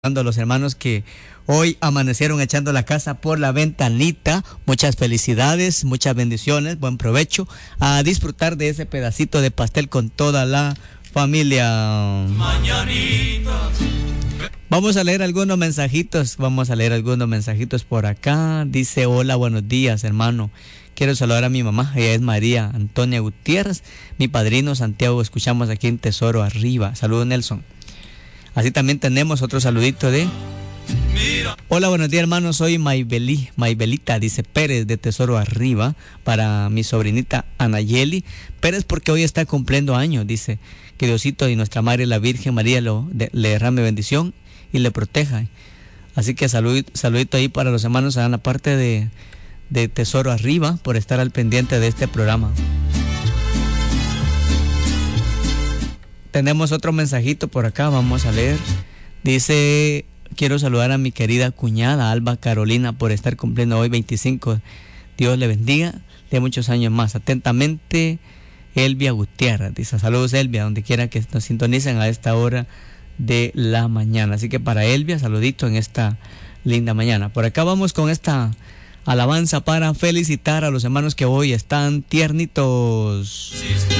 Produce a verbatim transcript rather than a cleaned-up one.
a los hermanos que hoy amanecieron echando la casa por la ventanita. Muchas felicidades, muchas bendiciones, buen provecho, a disfrutar de ese pedacito de pastel con toda la familia. Mañanitas. Vamos a leer algunos mensajitos, vamos a leer algunos mensajitos por acá. Dice: hola, buenos días, hermano. Quiero saludar a mi mamá, ella es María Antonia Gutiérrez. Mi padrino Santiago, escuchamos aquí en Tesoro Arriba. Saludos, Nelson. Así también tenemos otro saludito de... Hola, buenos días, hermanos. Soy Maybeli, Maybelita, dice Pérez, de Tesoro Arriba, para mi sobrinita Anayeli Pérez, porque hoy está cumpliendo años. Dice que Diosito y nuestra Madre la Virgen María lo, de, le derrame bendición y le proteja. Así que salud, saludito ahí para los hermanos en la parte de, de Tesoro Arriba, por estar al pendiente de este programa. Tenemos otro mensajito por acá, vamos a leer. Dice: quiero saludar a mi querida cuñada Alba Carolina por estar cumpliendo hoy veinticinco. Dios le bendiga, de muchos años más. Atentamente, Elvia Gutiérrez. Dice: saludos, Elvia, donde quiera que nos sintonicen a esta hora de la mañana. Así que para Elvia, saludito en esta linda mañana. Por acá vamos con esta alabanza para felicitar a los hermanos que hoy están tiernitos.